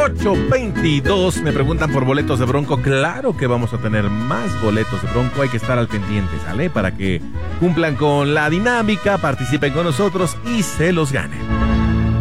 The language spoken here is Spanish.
8:22. Me preguntan por boletos de Bronco. Claro que vamos a tener más boletos de Bronco. Hay que estar al pendiente, ¿sale? Para que cumplan con la dinámica, participen con nosotros y se los ganen.